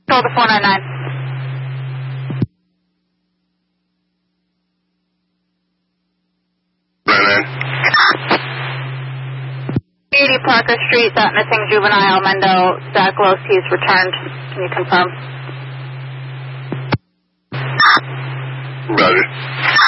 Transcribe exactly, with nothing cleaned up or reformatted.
Control to four nine nine. eighty Parker Street, that missing juvenile, Mendo Zacklos, he's returned. Can you confirm? Roger.